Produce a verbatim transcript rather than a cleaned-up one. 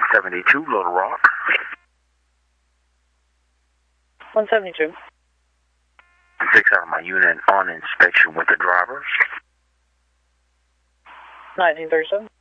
seventy-two, Little Rock. one seventy-two. Six out of my unit on inspection with the drivers. nineteen thirty-seven.